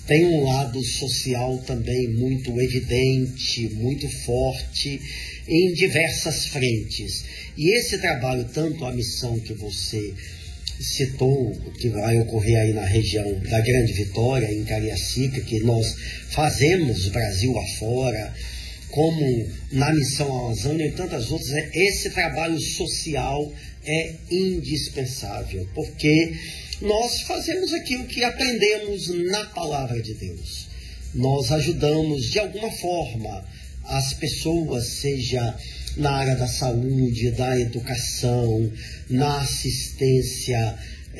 tem um lado social também muito evidente, muito forte, em diversas frentes. E esse trabalho, tanto a missão que você citou, que vai ocorrer aí na região da Grande Vitória, em Cariacica, que nós fazemos Brasil afora, como na missão Amazônia e tantas outras, esse trabalho social é indispensável, porque nós fazemos aquilo que aprendemos na palavra de Deus. Nós ajudamos de alguma forma as pessoas, seja na área da saúde, da educação, na assistência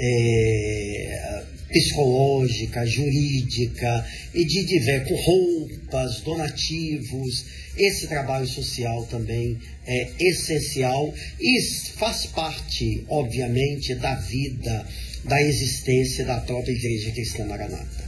psicológica, jurídica, e de diversos, com roupas, donativos. Esse trabalho social também é essencial e faz parte, obviamente, da vida, da existência da própria Igreja Cristã Maranata.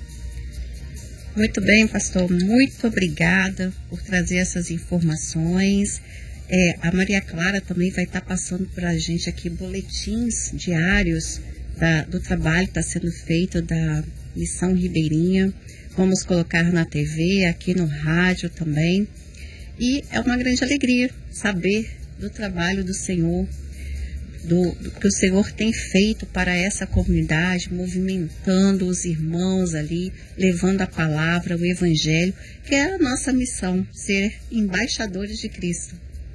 Muito bem, pastor, muito obrigada por trazer essas informações. A Maria Clara também vai estar passando para a gente aqui boletins diários do trabalho que está sendo feito da Missão Ribeirinha. Vamos colocar na TV, aqui no rádio também. E é uma grande alegria saber do trabalho do Senhor, do que o Senhor tem feito para essa comunidade, movimentando os irmãos ali, levando a palavra, o Evangelho, que é a nossa missão, ser embaixadores de Cristo.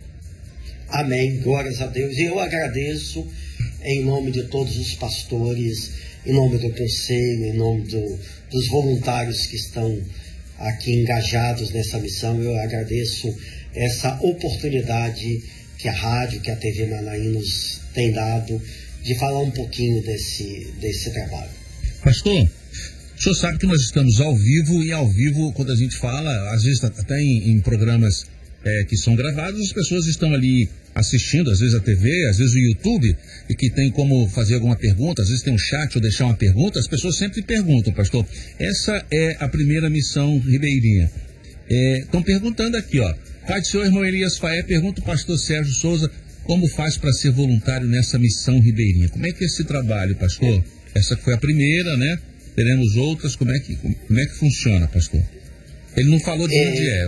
Amém, glórias a Deus. E eu agradeço em nome de todos os pastores, em nome do conselho, em nome dos voluntários que estão aqui engajados nessa missão. Eu agradeço essa oportunidade que a rádio, que a TV Manaim nos tem dado de falar um pouquinho desse trabalho. Pastor, o senhor sabe que nós estamos ao vivo, e ao vivo, quando a gente fala, às vezes até em programas que são gravados, as pessoas estão ali assistindo, às vezes a TV, às vezes o YouTube, e que tem como fazer alguma pergunta, às vezes tem um chat ou deixar uma pergunta. As pessoas sempre perguntam, pastor. Essa é a primeira missão ribeirinha. Estão perguntando aqui, ó. Pai do senhor, irmão Elias Faé, pergunta o pastor Sérgio Souza como faz para ser voluntário nessa missão ribeirinha. Como é que é esse trabalho, pastor? Essa foi a primeira, né? Teremos outras. Como é que funciona, pastor? Ele não falou de onde é.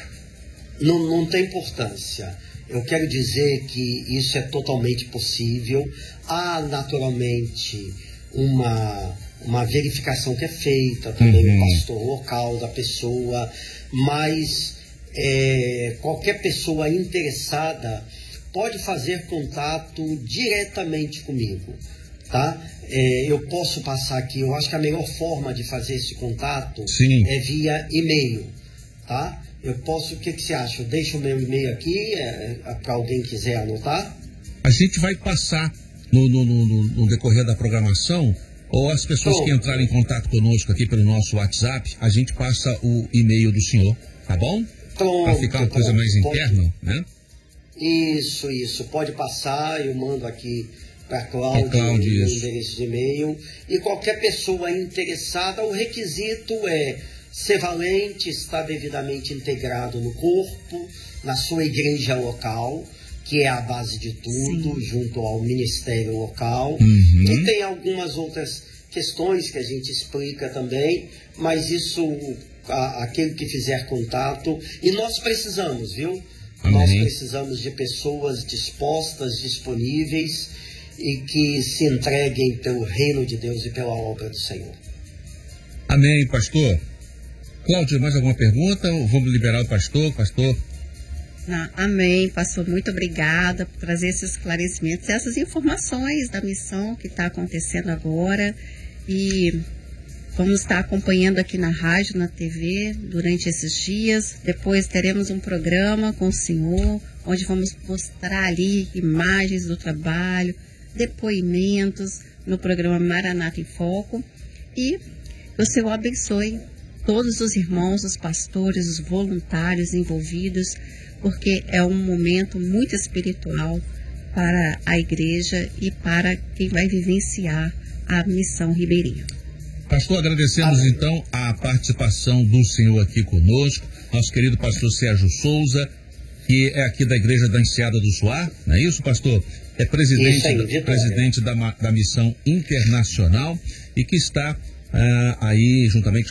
Não tem importância. Eu quero dizer que isso é totalmente possível. Há naturalmente uma verificação que é feita também no pastor local da pessoa, mas qualquer pessoa interessada pode fazer contato diretamente comigo, tá? Eu posso passar aqui, eu acho que a melhor forma de fazer esse contato é via e-mail, tá? Eu posso, o que você acha? Eu deixo o meu e-mail aqui, para alguém quiser anotar? A gente vai passar no decorrer da programação, ou as pessoas que entrarem em contato conosco aqui pelo nosso WhatsApp, a gente passa o e-mail do senhor, tá bom? Para ficar uma coisa mais interna, né? Isso, pode passar, eu mando aqui para a Cláudia o endereço de e-mail. E qualquer pessoa interessada, o requisito é ser valente, estar devidamente integrado no corpo, na sua igreja local, que é a base de tudo, junto ao ministério local. E tem algumas outras questões que a gente explica também, mas isso, aquele que fizer contato, e nós precisamos, viu? Nós precisamos de pessoas dispostas, disponíveis e que se entreguem pelo reino de Deus e pela obra do Senhor. Amém, pastor. Cláudia, mais alguma pergunta? Vamos liberar o pastor? Amém, pastor. Muito obrigada por trazer esses esclarecimentos, essas informações da missão que está acontecendo agora. E vamos estar acompanhando aqui na rádio, na TV, durante esses dias. Depois teremos um programa com o senhor, onde vamos mostrar ali imagens do trabalho, depoimentos no programa Maranata em Foco. E o Senhor abençoe todos os irmãos, os pastores, os voluntários envolvidos, porque é um momento muito espiritual para a igreja e para quem vai vivenciar a missão ribeirinha. Pastor, agradecemos então a participação do senhor aqui conosco, nosso querido pastor Sérgio Souza, que é aqui da Igreja da Enseada do Suá, não é isso, pastor? É presidente da Missão Internacional e que está aí juntamente